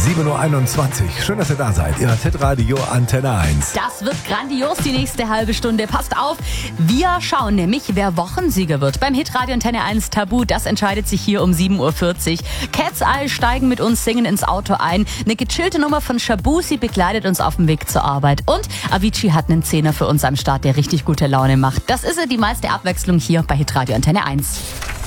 7.21 Uhr. Schön, dass ihr da seid. Ihr hört Hitradio Antenne 1. Das wird grandios, die nächste halbe Stunde. Passt auf, wir schauen nämlich, wer Wochensieger wird. Beim Hitradio Antenne 1 Tabu, das entscheidet sich hier um 7.40 Uhr. Cat's Eye steigen mit uns, singen ins Auto ein. Eine gechillte Nummer von Shabuzi begleitet uns auf dem Weg zur Arbeit. Und Avicii hat einen Zehner für uns am Start, der richtig gute Laune macht. Das ist die meiste Abwechslung hier bei Hitradio Antenne 1.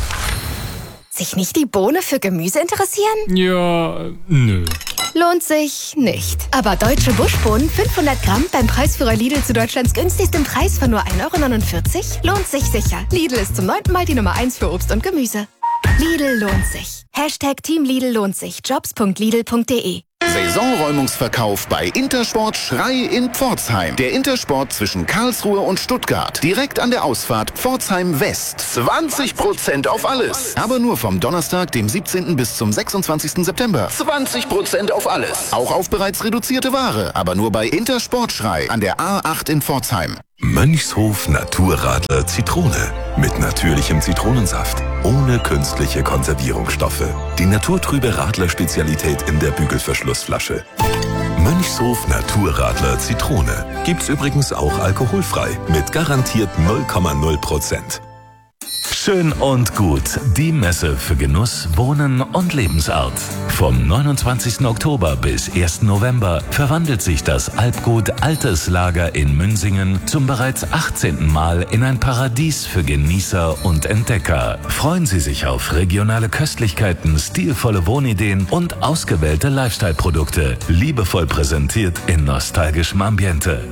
Sich nicht die Bohne für Gemüse interessieren? Ja, nö. Lohnt sich nicht. Aber deutsche Buschbohnen 500 Gramm beim Preisführer Lidl zu Deutschlands günstigsten Preis von nur 1,49 € lohnt sich sicher. Lidl ist zum 9. Mal die Nummer 1 für Obst und Gemüse. Lidl lohnt sich. #Team Lidl lohnt sich. Jobs.lidl.de. Saisonräumungsverkauf bei Intersport Schrei in Pforzheim. Der Intersport zwischen Karlsruhe und Stuttgart. Direkt an der Ausfahrt Pforzheim West. 20% auf alles. Aber nur vom Donnerstag, dem 17. bis zum 26. September. 20% auf alles. Auch auf bereits reduzierte Ware. Aber nur bei Intersport Schrei an der A8 in Pforzheim. Mönchshof Naturradler Zitrone. Mit natürlichem Zitronensaft. Ohne künstliche Konservierungsstoffe. Die naturtrübe Radler-Spezialität in der Bügelverschlussflasche. Mönchshof Naturradler Zitrone. Gibt's übrigens auch alkoholfrei. Mit garantiert 0,0%. Schön und gut. Die Messe für Genuss, Wohnen und Lebensart. Vom 29. Oktober bis 1. November verwandelt sich das Alpgut Alterslager in Münsingen zum bereits 18. Mal in ein Paradies für Genießer und Entdecker. Freuen Sie sich auf regionale Köstlichkeiten, stilvolle Wohnideen und ausgewählte Lifestyle-Produkte. Liebevoll präsentiert in nostalgischem Ambiente.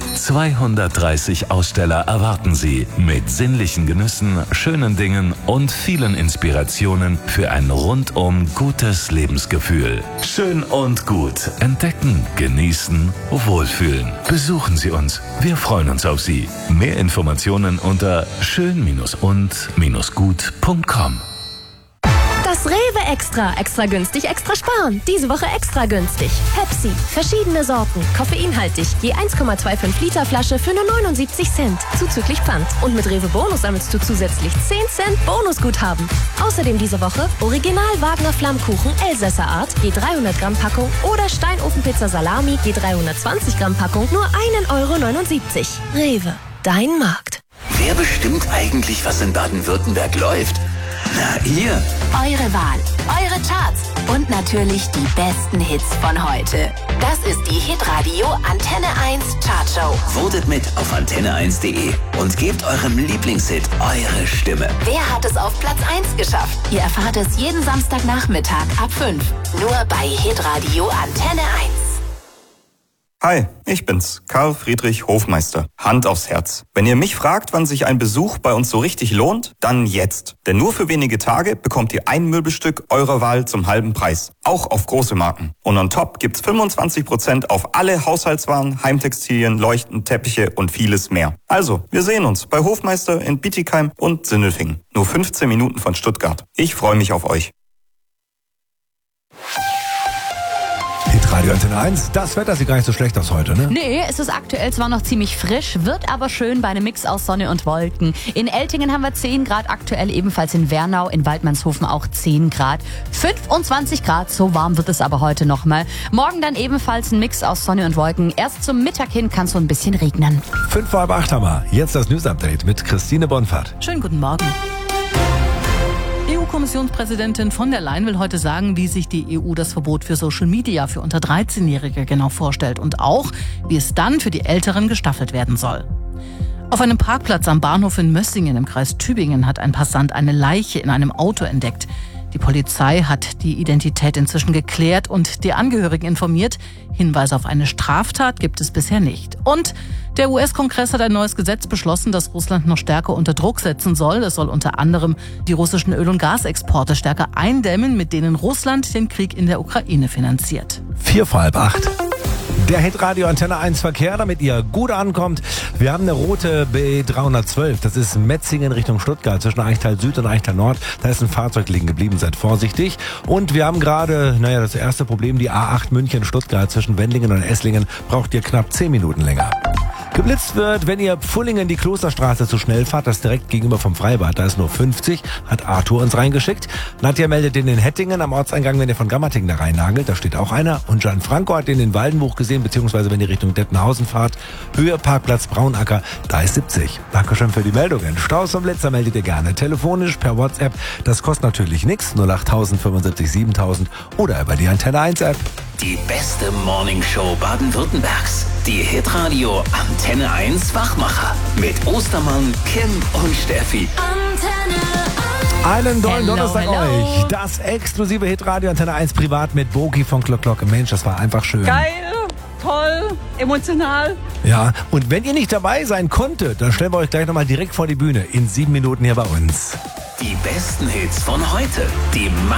230 Aussteller erwarten Sie mit sinnlichen Genüssen, schönen Dingen und vielen Inspirationen für ein rundum gutes Lebensgefühl. Schön und gut. Entdecken, genießen, wohlfühlen. Besuchen Sie uns. Wir freuen uns auf Sie. Mehr Informationen unter schön-und-gut.com. Das Rewe Extra. Extra günstig, extra sparen. Diese Woche extra günstig. Pepsi. Verschiedene Sorten. Koffeinhaltig. Je 1,25 Liter Flasche für nur 79 Cent. Zuzüglich Pfand. Und mit Rewe Bonus sammelst du zusätzlich 10 Cent Bonusguthaben. Außerdem diese Woche Original Wagner Flammkuchen Elsässer Art. Je 300 Gramm Packung. Oder Steinofenpizza Salami. Je 320 Gramm Packung. Nur 1,79 €. Rewe. Dein Markt. Wer bestimmt eigentlich, was in Baden-Württemberg läuft? Na, ihr. Eure Wahl, eure Charts und natürlich die besten Hits von heute. Das ist die Hitradio Antenne 1 Chartshow. Votet mit auf antenne1.de und gebt eurem Lieblingshit eure Stimme. Wer hat es auf Platz 1 geschafft? Ihr erfahrt es jeden Samstagnachmittag ab 5. Nur bei Hitradio Antenne 1. Hi, ich bin's, Karl Friedrich Hofmeister. Hand aufs Herz. Wenn ihr mich fragt, wann sich ein Besuch bei uns so richtig lohnt, dann jetzt. Denn nur für wenige Tage bekommt ihr ein Möbelstück eurer Wahl zum halben Preis. Auch auf große Marken. Und on top gibt's 25% auf alle Haushaltswaren, Heimtextilien, Leuchten, Teppiche und vieles mehr. Also, wir sehen uns bei Hofmeister in Bietigheim und Sindelfingen. Nur 15 Minuten von Stuttgart. Ich freue mich auf euch. Hitradio Antenne 1. Das Wetter sieht gar nicht so schlecht aus heute, ne? Nee, es ist aktuell zwar noch ziemlich frisch, wird aber schön bei einem Mix aus Sonne und Wolken. In Eltingen haben wir 10 Grad, aktuell ebenfalls in Wernau, in Waldmannshofen auch 10 Grad. 25 Grad, so warm wird es aber heute nochmal. Morgen dann ebenfalls ein Mix aus Sonne und Wolken. Erst zum Mittag hin kann es so ein bisschen regnen. 7:55 haben wir. Jetzt das News-Update mit Christine Bonfart. Schönen guten Morgen. EU-Kommissionspräsidentin von der Leyen will heute sagen, wie sich die EU das Verbot für Social Media für unter 13-Jährige genau vorstellt und auch, wie es dann für die Älteren gestaffelt werden soll. Auf einem Parkplatz am Bahnhof in Mössingen im Kreis Tübingen hat ein Passant eine Leiche in einem Auto entdeckt. Die Polizei hat die Identität inzwischen geklärt und die Angehörigen informiert. Hinweise auf eine Straftat gibt es bisher nicht. Und der US-Kongress hat ein neues Gesetz beschlossen, das Russland noch stärker unter Druck setzen soll. Es soll unter anderem die russischen Öl- und Gasexporte stärker eindämmen, mit denen Russland den Krieg in der Ukraine finanziert. 7:45. Der Hitradio Antenne 1 Verkehr, damit ihr gut ankommt. Wir haben eine rote B312. Das ist Metzingen Richtung Stuttgart zwischen Eichtal Süd und Eichtal Nord. Da ist ein Fahrzeug liegen geblieben. Seid vorsichtig. Und wir haben gerade, das erste Problem, die A8 München Stuttgart zwischen Wendlingen und Esslingen braucht ihr knapp 10 Minuten länger. Geblitzt wird, wenn ihr Pfullingen die Klosterstraße zu schnell fahrt, das direkt gegenüber vom Freibad. Da ist nur 50, hat Arthur uns reingeschickt. Nadja meldet den in Hettingen am Ortseingang, wenn ihr von Gammertingen da reinnagelt. Da steht auch einer. Und Gianfranco hat den in Waldenbuch gesehen, beziehungsweise wenn ihr Richtung Dettenhausen fahrt. Höhe Parkplatz Braunacker, da ist 70. Dankeschön für die Meldungen. Staus und Blitzer meldet ihr gerne telefonisch per WhatsApp. Das kostet natürlich nichts. 08000 75 7000 oder über die Antenne 1 App. Die beste Morningshow Baden-Württembergs. Die Hitradio Antenne 1 Wachmacher. Mit Ostermann, Kim und Steffi. Einen tollen Hello, Donnerstag hello. euch. Das exklusive Hitradio Antenne 1 privat mit Bogi von Glock. Mensch, das war einfach schön. Geil, toll, emotional. Ja, und wenn ihr nicht dabei sein konntet, dann stellen wir euch gleich nochmal direkt vor die Bühne. In 7 Minuten hier bei uns. Die besten Hits von heute. Die